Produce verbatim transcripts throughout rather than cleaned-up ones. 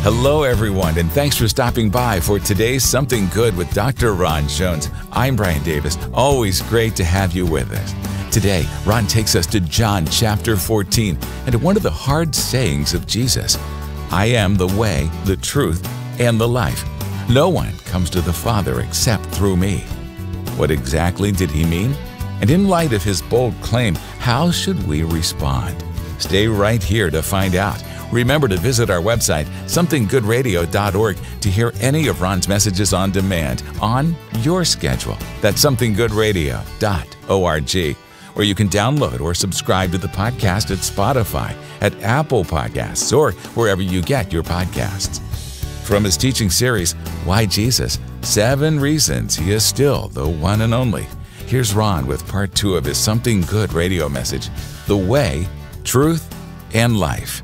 Hello, everyone, and thanks for stopping by for today's Something Good with Doctor Ron Jones. I'm Brian Davis. Always great to have you with us. Today, Ron takes us to John chapter fourteen and to one of the hard sayings of Jesus. I am the way, the truth, and the life. No one comes to the Father except through me. What exactly did he mean? And in light of his bold claim, how should we respond? Stay right here to find out. Remember to visit our website, something good radio dot org, to hear any of Ron's messages on demand on your schedule. That's something good radio dot org, where you can download or subscribe to the podcast at Spotify, at Apple Podcasts, or wherever you get your podcasts. From his teaching series, Why Jesus? Seven Reasons He is Still the One and Only. Here's Ron with part two of his Something Good radio message, The Way, Truth, and Life.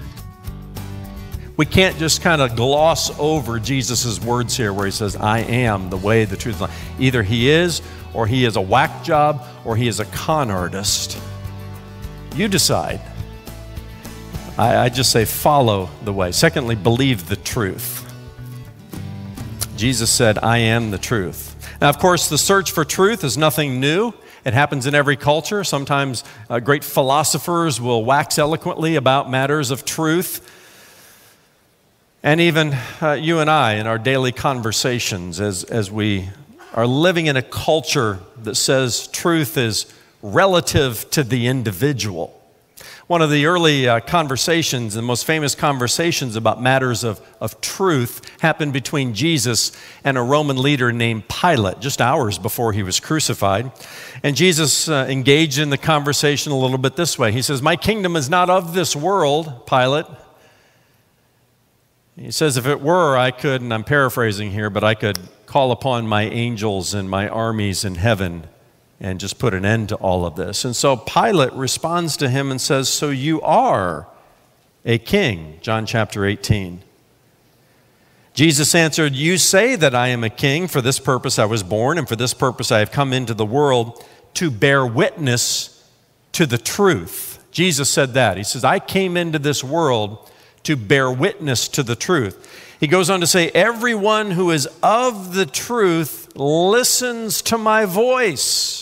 We can't just kind of gloss over Jesus' words here where he says, I am the way, the truth, and life. Either he is, or he is a whack job, or he is a con artist. You decide. I, I just say follow the way. Secondly, believe the truth. Jesus said, I am the truth. Now, of course, the search for truth is nothing new. It happens in every culture. Sometimes uh, great philosophers will wax eloquently about matters of truth. And even uh, you and I in our daily conversations as, as we are living in a culture that says truth is relative to the individual. One of the early uh, conversations, the most famous conversations about matters of, of truth happened between Jesus and a Roman leader named Pilate, just hours before he was crucified. And Jesus uh, engaged in the conversation a little bit this way. He says, my kingdom is not of this world, Pilate. He says, if it were, I could, and I'm paraphrasing here, but I could call upon my angels and my armies in heaven and just put an end to all of this. And so Pilate responds to him and says, so you are a king, John chapter eighteen. Jesus answered, you say that I am a king. For this purpose I was born, and for this purpose I have come into the world, to bear witness to the truth. Jesus said that. He says, I came into this world to bear witness to the truth. He goes on to say, everyone who is of the truth listens to my voice.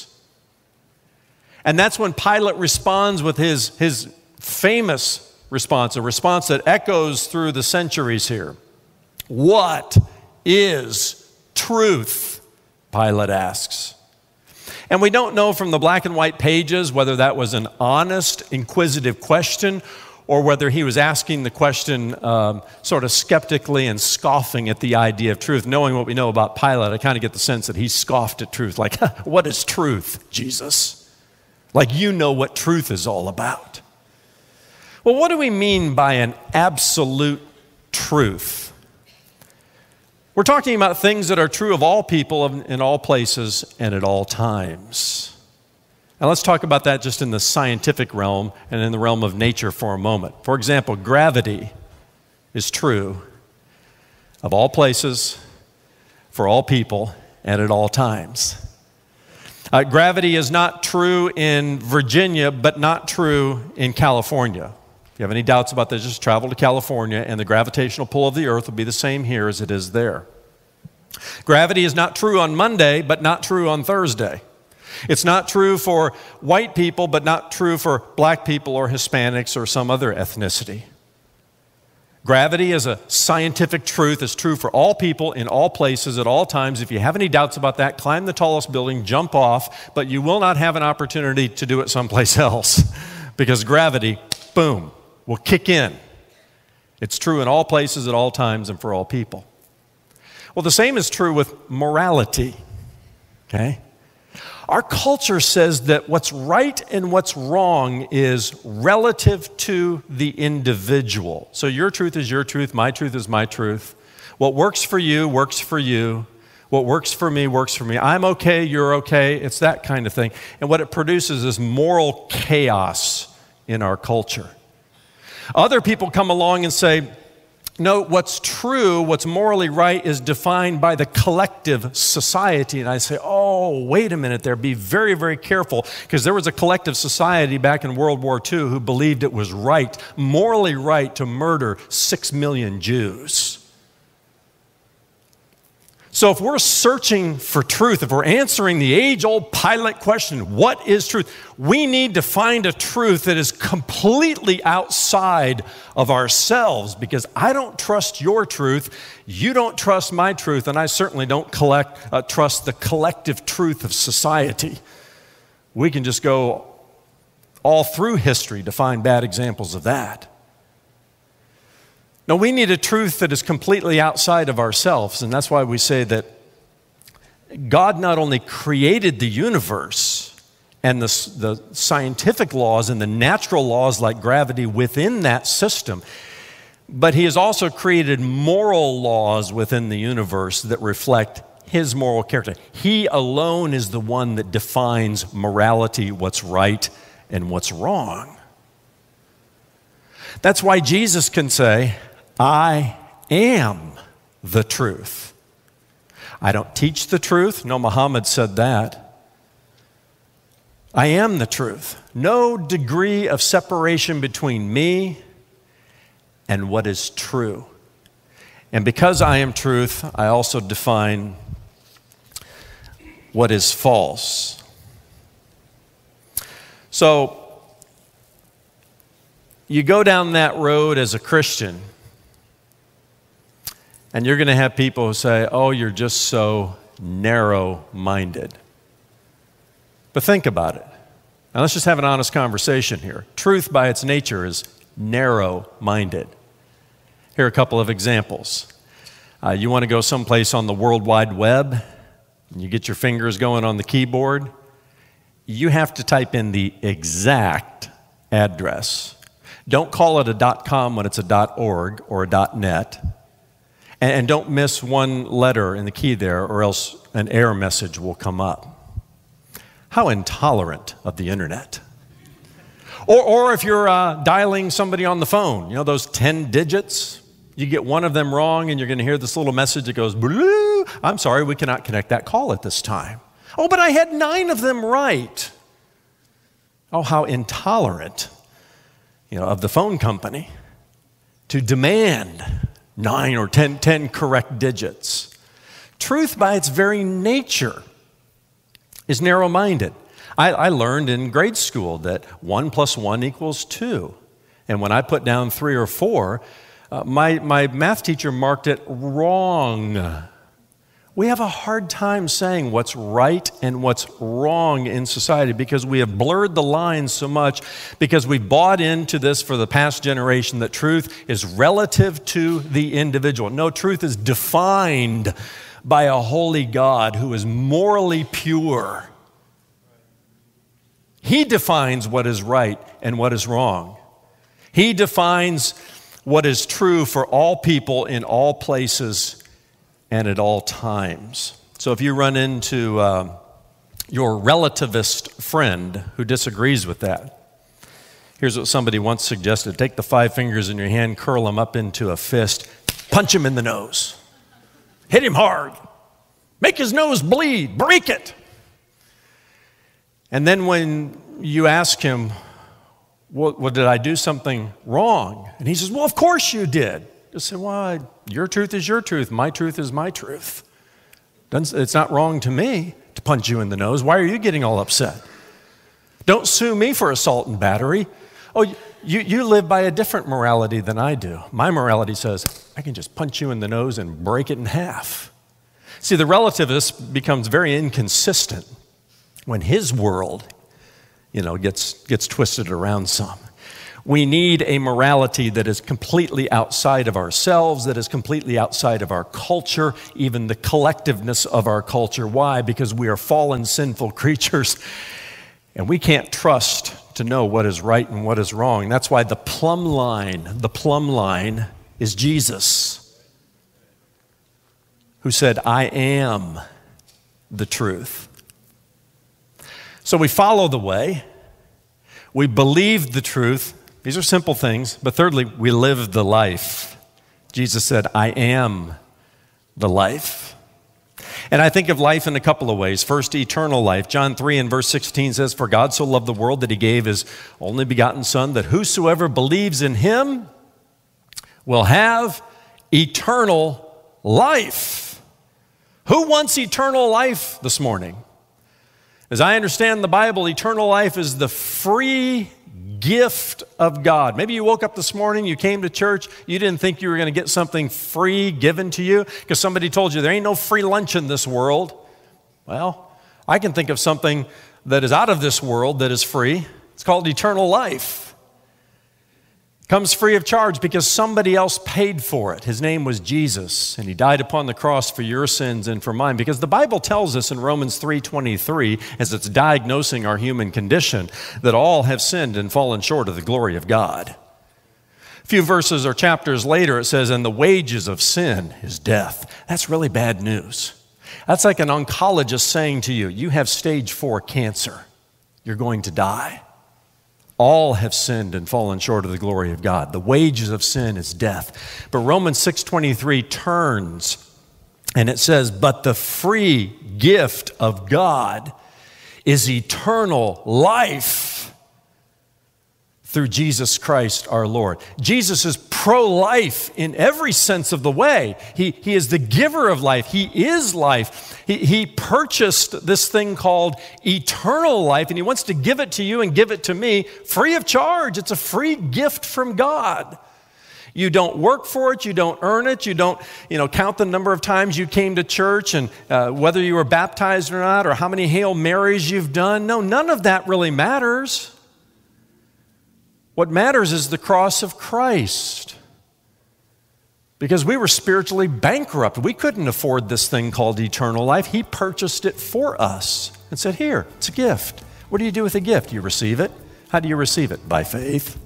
And that's when Pilate responds with his, his famous response, a response that echoes through the centuries here. What is truth? Pilate asks. And we don't know from the black and white pages whether that was an honest, inquisitive question or whether he was asking the question um, sort of skeptically and scoffing at the idea of truth. Knowing what we know about Pilate, I kind of get the sense that he scoffed at truth. Like, what is truth, Jesus? Like, you know what truth is all about. Well, what do we mean by an absolute truth? We're talking about things that are true of all people in all places and at all times. Now let's talk about that just in the scientific realm and in the realm of nature for a moment. For example, gravity is true of all places, for all people, and at all times. Uh, gravity is not true in Virginia, but not true in California. If you have any doubts about this, just travel to California and the gravitational pull of the earth will be the same here as it is there. Gravity is not true on Monday, but not true on Thursday. It's not true for white people, but not true for black people or Hispanics or some other ethnicity. Gravity is a scientific truth. It's true for all people in all places at all times. If you have any doubts about that, climb the tallest building, jump off, but you will not have an opportunity to do it someplace else because gravity, boom, will kick in. It's true in all places at all times and for all people. Well, the same is true with morality, okay? Our culture says that what's right and what's wrong is relative to the individual. So your truth is your truth, my truth is my truth. What works for you works for you. What works for me works for me. I'm okay, you're okay. It's that kind of thing. And what it produces is moral chaos in our culture. Other people come along and say, No, what's true, what's morally right is defined by the collective society. And I say, oh, wait a minute there. Be very, very careful, because there was a collective society back in World War Two who believed it was right, morally right, to murder six million Jews. So if we're searching for truth, if we're answering the age-old Pilate question, what is truth? We need to find a truth that is completely outside of ourselves, because I don't trust your truth, you don't trust my truth, and I certainly don't collect, uh, trust the collective truth of society. We can just go all through history to find bad examples of that. No, we need a truth that is completely outside of ourselves, and that's why we say that God not only created the universe and the, the scientific laws and the natural laws like gravity within that system, but He has also created moral laws within the universe that reflect His moral character. He alone is the one that defines morality, what's right and what's wrong. That's why Jesus can say, I am the truth. I don't teach the truth. No, Muhammad said that. I am the truth. No degree of separation between me and what is true. And because I am truth, I also define what is false. So, you go down that road as a Christian, and you're going to have people who say, oh, you're just so narrow-minded. But think about it. Now let's just have an honest conversation here. Truth by its nature is narrow-minded. Here are a couple of examples. Uh, you want to go someplace on the World Wide Web, and you get your fingers going on the keyboard. You have to type in the exact address. Don't call it a .com when it's a .org or a .net. And don't miss one letter in the key there, or else an error message will come up. How intolerant of the internet. Or, or if you're uh, dialing somebody on the phone, you know those ten digits? You get one of them wrong and you're going to hear this little message that goes, blue, I'm sorry, we cannot connect that call at this time. Oh, but I had nine of them right. Oh, how intolerant, you know, of the phone company to demand nine or ten, ten correct digits. Truth by its very nature is narrow-minded. I, I learned in grade school that one plus one equals two. And when I put down three or four, uh, my, my math teacher marked it wrong. We have a hard time saying what's right and what's wrong in society because we have blurred the lines so much, because we've bought into this for the past generation that truth is relative to the individual. No, truth is defined by a holy God who is morally pure. He defines what is right and what is wrong. He defines what is true for all people in all places and at all times. So if you run into uh, your relativist friend who disagrees with that, here's what somebody once suggested. Take the five fingers in your hand, curl them up into a fist, punch him in the nose. Hit him hard. Make his nose bleed. Break it. And then when you ask him, well, well, did I do something wrong? And he says, well, of course you did. Just say, well, your truth is your truth. My truth is my truth. It's not wrong to me to punch you in the nose. Why are you getting all upset? Don't sue me for assault and battery. Oh, you, you live by a different morality than I do. My morality says, I can just punch you in the nose and break it in half. See, the relativist becomes very inconsistent when his world, you know, gets, gets twisted around some. We need a morality that is completely outside of ourselves, that is completely outside of our culture, even the collectiveness of our culture. Why? Because we are fallen, sinful creatures, and we can't trust to know what is right and what is wrong. That's why the plumb line, the plumb line is Jesus, who said, I am the truth. So we follow the way, we believe the truth. These are simple things, but thirdly, we live the life. Jesus said, I am the life. And I think of life in a couple of ways. First, eternal life. John three and verse sixteen says, for God so loved the world that he gave his only begotten Son, that whosoever believes in him will have eternal life. Who wants eternal life this morning? As I understand the Bible, eternal life is the free gift of God. Maybe you woke up this morning, you came to church, you didn't think you were going to get something free given to you because somebody told you there ain't no free lunch in this world. Well, I can think of something that is out of this world that is free. It's called eternal life. It comes free of charge because somebody else paid for it. His name was Jesus, and he died upon the cross for your sins and for mine. Because the Bible tells us in Romans three twenty-three, as it's diagnosing our human condition, that all have sinned and fallen short of the glory of God. A few verses or chapters later, it says, and the wages of sin is death. That's really bad news. That's like an oncologist saying to you, you have stage four cancer. You're going to die. All have sinned and fallen short of the glory of God. The wages of sin is death. But Romans six twenty-three turns and it says, but the free gift of God is eternal life through Jesus Christ our Lord. Jesus is pro-life in every sense of the way. He, he is the giver of life. He is life. He, he purchased this thing called eternal life, and he wants to give it to you and give it to me free of charge. It's a free gift from God. You don't work for it. You don't earn it. You don't, you know, count the number of times you came to church and uh, whether you were baptized or not or how many Hail Marys you've done. No, none of that really matters. What matters is the cross of Christ. Because we were spiritually bankrupt. We couldn't afford this thing called eternal life. He purchased it for us and said, here, it's a gift. What do you do with a gift? You receive it. How do you receive it? By faith.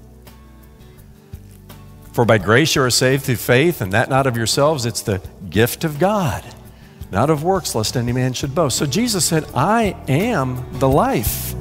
For by grace you are saved through faith, and that not of yourselves. It's the gift of God, not of works, lest any man should boast. So Jesus said, I am the life.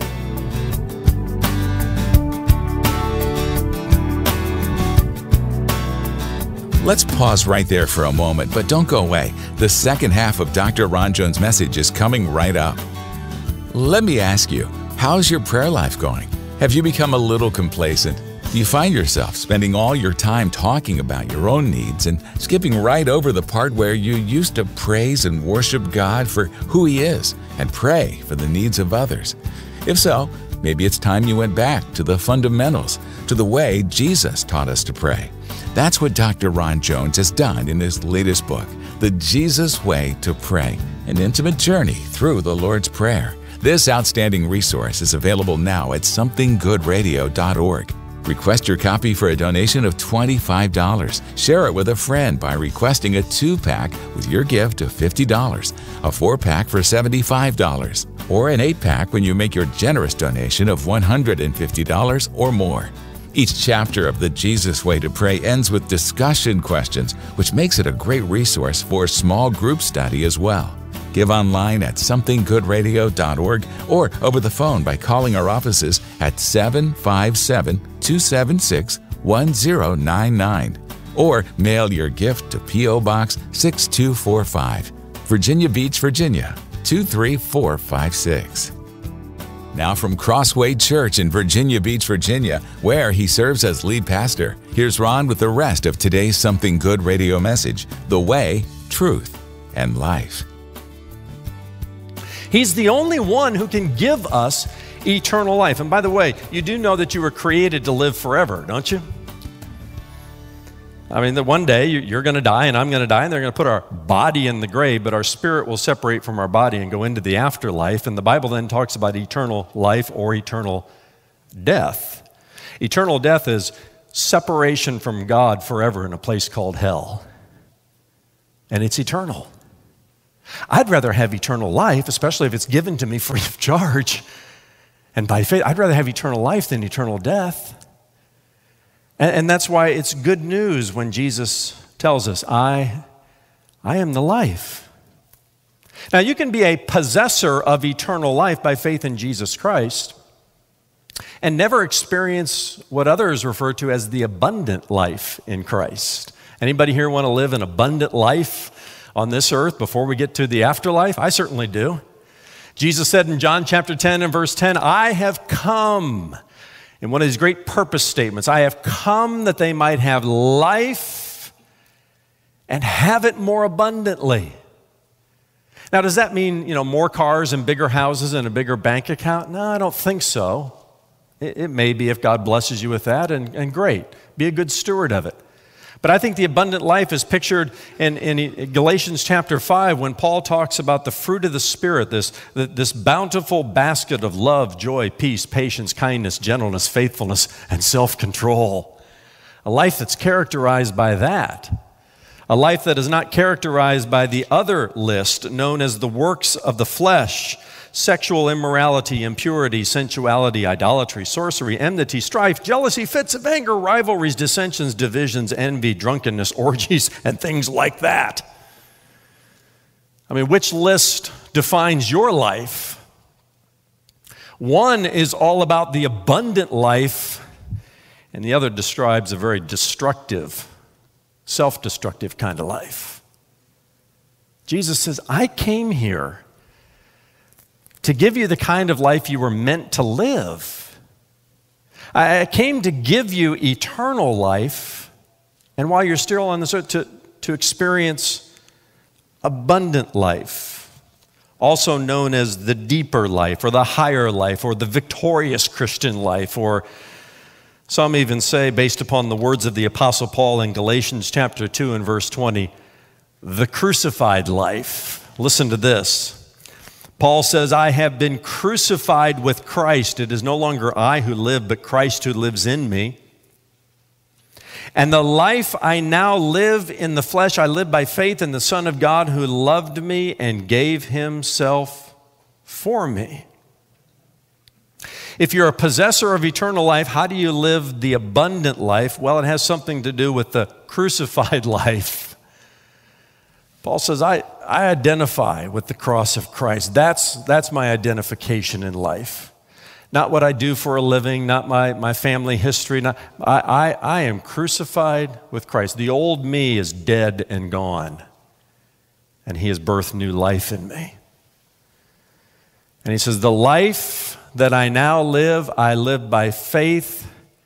Let's pause right there for a moment, but don't go away. The second half of Doctor Ron Jones' message is coming right up. Let me ask you, how's your prayer life going? Have you become a little complacent? Do you find yourself spending all your time talking about your own needs and skipping right over the part where you used to praise and worship God for who He is and pray for the needs of others? If so, maybe it's time you went back to the fundamentals, to the way Jesus taught us to pray. That's what Doctor Ron Jones has done in his latest book, The Jesus Way to Pray, an intimate journey through the Lord's Prayer. This outstanding resource is available now at something good radio dot org. Request your copy for a donation of twenty-five dollars. Share it with a friend by requesting a two-pack with your gift of fifty dollars, a four-pack for seventy-five dollars, or an eight-pack when you make your generous donation of one hundred fifty dollars or more. Each chapter of The Jesus Way to Pray ends with discussion questions, which makes it a great resource for small group study as well. Give online at something good radio dot org or over the phone by calling our offices at seven five seven, two seven six, one zero nine nine or mail your gift to P O Box six two four five, Virginia Beach, Virginia two three four five six. Now from Crossway Church in Virginia Beach, Virginia, where he serves as lead pastor, here's Ron with the rest of today's Something Good radio message, The Way, Truth, and Life. He's the only one who can give us eternal life. And by the way, you do know that you were created to live forever, don't you? I mean, that one day you're going to die and I'm going to die and they're going to put our body in the grave, but our spirit will separate from our body and go into the afterlife. And the Bible then talks about eternal life or eternal death. Eternal death is separation from God forever in a place called hell. And it's eternal. I'd rather have eternal life, especially if it's given to me free of charge. And by faith, I'd rather have eternal life than eternal death. And, and that's why it's good news when Jesus tells us, I, I am the life. Now, you can be a possessor of eternal life by faith in Jesus Christ and never experience what others refer to as the abundant life in Christ. Anybody here want to live an abundant life on this earth before we get to the afterlife? I certainly do. Jesus said in John chapter ten and verse ten, I have come, in one of these great purpose statements, I have come that they might have life and have it more abundantly. Now, does that mean, you know, more cars and bigger houses and a bigger bank account? No, I don't think so. It, it may be if God blesses you with that, and, and great. Be a good steward of it. But I think the abundant life is pictured in, in Galatians chapter five when Paul talks about the fruit of the Spirit, this, this bountiful basket of love, joy, peace, patience, kindness, gentleness, faithfulness, and self-control. A life that's characterized by that. A life that is not characterized by the other list known as the works of the flesh, sexual immorality, impurity, sensuality, idolatry, sorcery, enmity, strife, jealousy, fits of anger, rivalries, dissensions, divisions, envy, drunkenness, orgies, and things like that. I mean, which list defines your life? One is all about the abundant life, and the other describes a very destructive, self-destructive kind of life. Jesus says, I came here to give you the kind of life you were meant to live. I came to give you eternal life, and while you're still on this earth, to, to experience abundant life, also known as the deeper life, or the higher life, or the victorious Christian life, or some even say, based upon the words of the Apostle Paul in Galatians chapter two and verse twenty, the crucified life. Listen to this. Paul says, I have been crucified with Christ. It is no longer I who live, but Christ who lives in me. And the life I now live in the flesh, I live by faith in the Son of God who loved me and gave himself for me. If you're a possessor of eternal life, how do you live the abundant life? Well, it has something to do with the crucified life. Paul says, I, I identify with the cross of Christ. That's, that's my identification in life. Not what I do for a living, not my, my family history. Not, I, I, I am crucified with Christ. The old me is dead and gone, and he has birthed new life in me. And he says, the life that I now live, I live by faith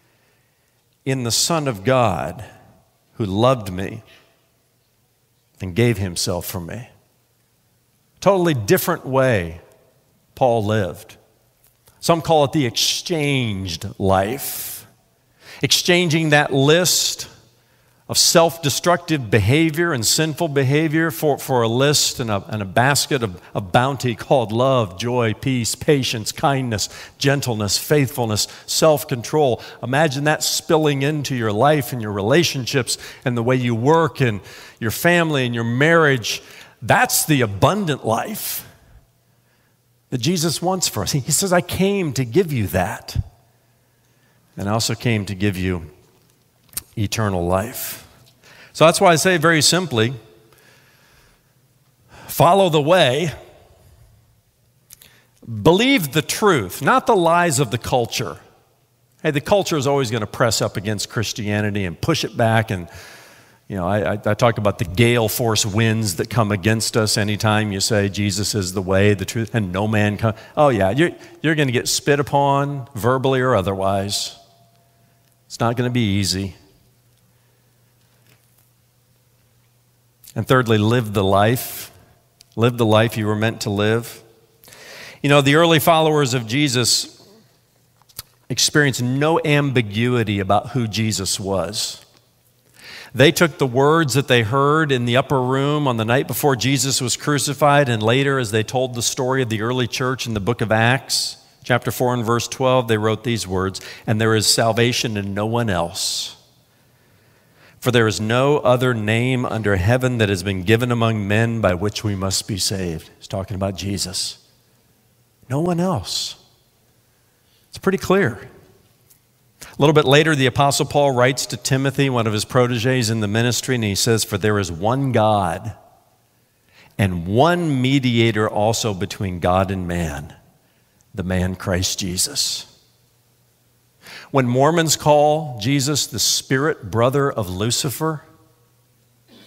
in the Son of God who loved me and gave himself for me. Totally different way Paul lived. Some call it the exchanged life. Exchanging that list of self-destructive behavior and sinful behavior for, for a list and a, and a basket of, of bounty called love, joy, peace, patience, kindness, gentleness, faithfulness, self-control. Imagine that spilling into your life and your relationships and the way you work and your family and your marriage. That's the abundant life that Jesus wants for us. He, he says, I came to give you that. And I also came to give you eternal life. So that's why I say very simply, follow the way, believe the truth, not the lies of the culture. Hey, the culture is always going to press up against Christianity and push it back. And, you know, I, I, I talk about the gale force winds that come against us anytime you say Jesus is the way, the truth, and no man comes. Oh, yeah, you're, you're going to get spit upon, verbally or otherwise. It's not going to be easy. And thirdly, live the life. Live the life you were meant to live. You know, the early followers of Jesus experienced no ambiguity about who Jesus was. They took the words that they heard in the upper room on the night before Jesus was crucified, and later as they told the story of the early church in the book of Acts, chapter four and verse twelve, they wrote these words, and there is salvation in no one else. For there is no other name under heaven that has been given among men by which we must be saved. He's talking about Jesus. No one else. It's pretty clear. A little bit later, the Apostle Paul writes to Timothy, one of his proteges in the ministry, and he says, for there is one God and one mediator also between God and man, the man Christ Jesus. When Mormons call Jesus the spirit brother of Lucifer,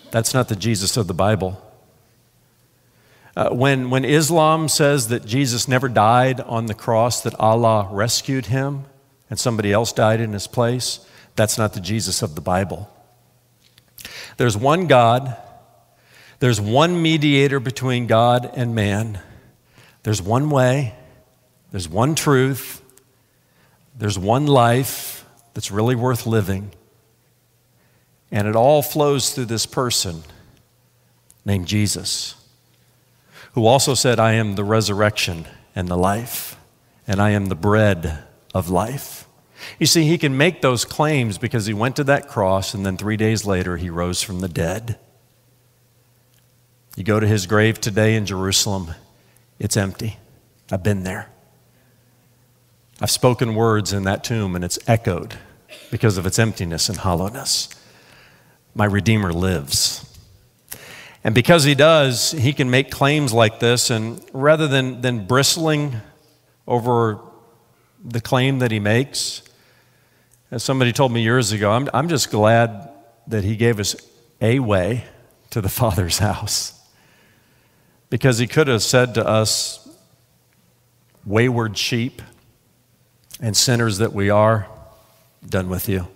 That's not the Jesus of the Bible. Uh, when, when Islam says that Jesus never died on the cross, that Allah rescued him and somebody else died in his place, that's not the Jesus of the Bible. There's one God. There's one mediator between God and man. There's one way. There's one truth. There's one life that's really worth living. And it all flows through this person named Jesus, who also said, I am the resurrection and the life, and I am the bread of life. You see, he can make those claims because he went to that cross, and then three days later he rose from the dead. You go to his grave today in Jerusalem, it's empty. I've been there. I've spoken words in that tomb, and it's echoed because of its emptiness and hollowness. My Redeemer lives. And because he does, he can make claims like this, and rather than, than bristling over the claim that he makes, as somebody told me years ago, I'm, I'm just glad that he gave us a way to the Father's house. Because he could have said to us, wayward sheep and sinners that we are, done with you.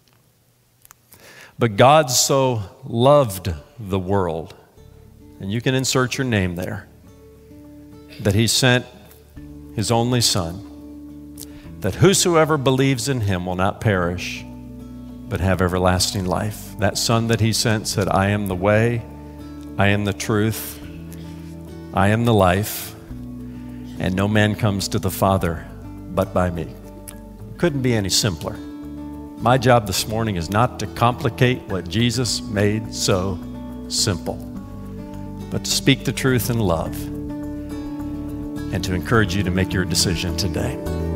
But God so loved the world, and you can insert your name there, that he sent his only Son, that whosoever believes in him will not perish, but have everlasting life. That Son that he sent said, I am the way, I am the truth, I am the life, and no man comes to the Father but by me. Couldn't be any simpler. My job this morning is not to complicate what Jesus made so simple, but to speak the truth in love and to encourage you to make your decision today.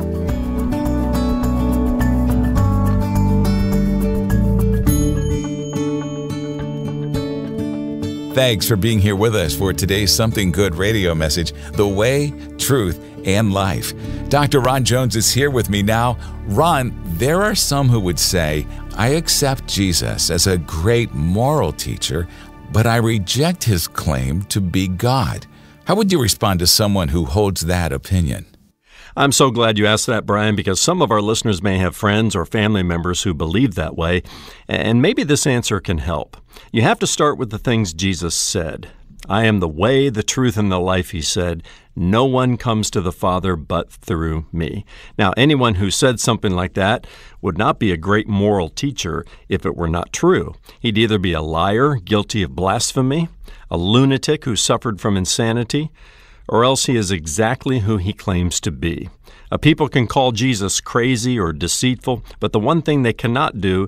Thanks for being here with us for today's Something Good radio message, The Way, Truth, and Life. Doctor Ron Jones is here with me now. Ron, there are some who would say, I accept Jesus as a great moral teacher, but I reject his claim to be God. How would you respond to someone who holds that opinion? I'm so glad you asked that, Brian, because some of our listeners may have friends or family members who believe that way, and maybe this answer can help. You have to start with the things Jesus said. I am the way, the truth, and the life, he said. No one comes to the Father but through me. Now, anyone who said something like that would not be a great moral teacher if it were not true. He'd either be a liar, guilty of blasphemy, a lunatic who suffered from insanity, or else he is exactly who he claims to be. Uh, people can call Jesus crazy or deceitful, but the one thing they cannot do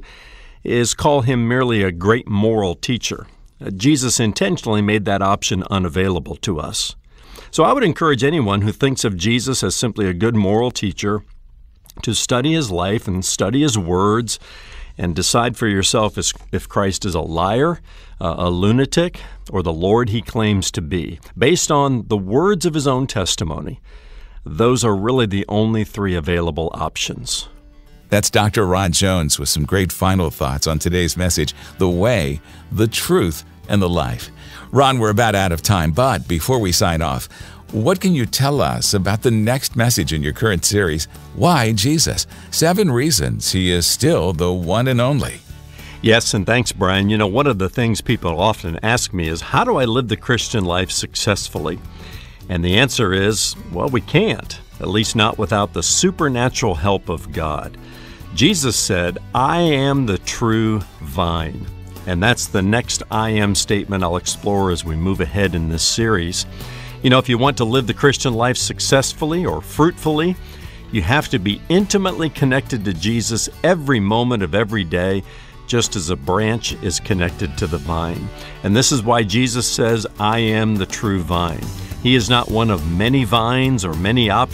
is call him merely a great moral teacher. Uh, Jesus intentionally made that option unavailable to us. So I would encourage anyone who thinks of Jesus as simply a good moral teacher to study his life and study his words and decide for yourself if Christ is a liar, uh, a lunatic, or the Lord he claims to be. Based on the words of his own testimony, those are really the only three available options. That's Doctor Ron Jones with some great final thoughts on today's message, The Way, the Truth, and the Life. Ron, we're about out of time, but before we sign off, what can you tell us about the next message in your current series, Why Jesus? Seven Reasons He is Still the One and Only. Yes, and thanks, Brian. You know, one of the things people often ask me is, how do I live the Christian life successfully? And the answer is, well, we can't, at least not without the supernatural help of God. Jesus said, I am the true vine. And that's the next I am statement I'll explore as we move ahead in this series. You know, if you want to live the Christian life successfully or fruitfully, you have to be intimately connected to Jesus every moment of every day, just as a branch is connected to the vine. And this is why Jesus says, I am the true vine. He is not one of many vines or many options.